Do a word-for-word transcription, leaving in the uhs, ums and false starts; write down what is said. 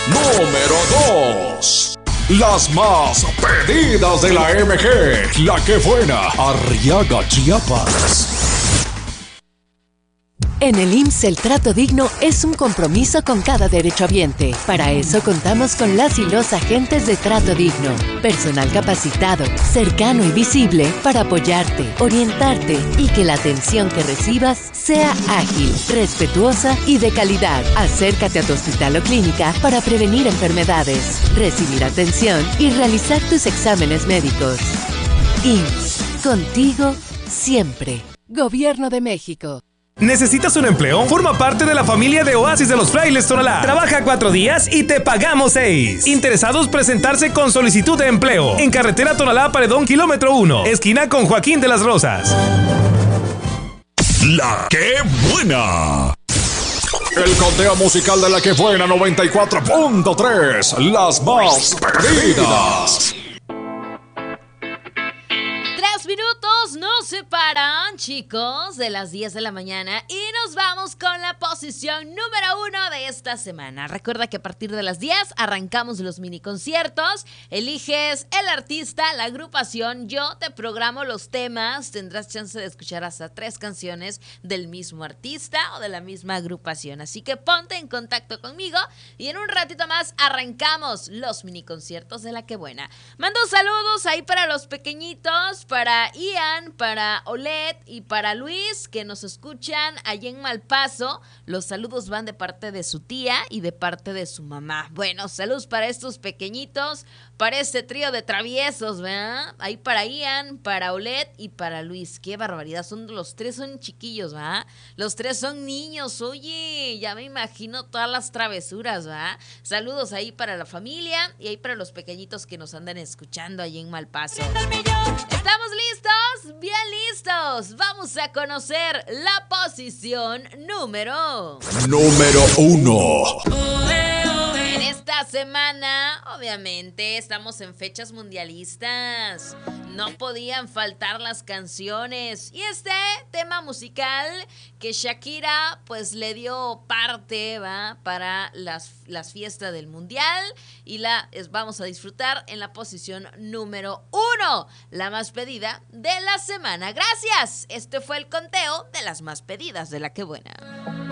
Número dos. Las más pedidas de la M G. La que buena. Arriaga, Chiapas. En el I M S S el trato digno es un compromiso con cada derechohabiente. Para eso contamos con las y los agentes de trato digno. Personal capacitado, cercano y visible para apoyarte, orientarte y que la atención que recibas sea ágil, respetuosa y de calidad. Acércate a tu hospital o clínica para prevenir enfermedades, recibir atención y realizar tus exámenes médicos. I M S S, contigo siempre. Gobierno de México. ¿Necesitas un empleo? Forma parte de la familia de Oasis de los Frailes Tonalá. Trabaja cuatro días y te pagamos seis. Interesados presentarse con solicitud de empleo. En carretera Tonalá Paredón, kilómetro uno. Esquina con Joaquín de las Rosas. La que buena. El conteo musical de La que buena noventa y cuatro punto tres. Las más pedidas. Minutos nos separan, chicos, de las diez de la mañana y nos vamos con la posición número uno de esta semana. Recuerda que a partir de las diez arrancamos los mini conciertos, eliges el artista, la agrupación, yo te programo los temas, tendrás chance de escuchar hasta tres canciones del mismo artista o de la misma agrupación. Así que ponte en contacto conmigo y en un ratito más arrancamos los mini conciertos de La Que Buena. Mando saludos ahí para los pequeñitos, para Ian, para Olet y para Luis que nos escuchan allá en Malpaso. Los saludos van de parte de su tía y de parte de su mamá. Bueno, saludos para estos pequeñitos, para este trío de traviesos, ¿verdad? Ahí para Ian, para Olet y para Luis. Qué barbaridad, son los tres son chiquillos, ¿verdad? Los tres son niños, oye, ya me imagino todas las travesuras, ¿verdad? Saludos ahí para la familia y ahí para los pequeñitos que nos andan escuchando allá en Malpaso. ¿Estamos listos? Bien listos. Vamos a conocer la posición número... Número uno. En esta semana, obviamente, estamos en fechas mundialistas. No podían faltar las canciones. Y este tema musical que Shakira, pues, le dio parte, ¿va? Para las, las fiestas del mundial. Y la es, vamos a disfrutar en la posición número uno. La más pedida de la semana. Gracias. Este fue el conteo de las más pedidas de La Que Buena.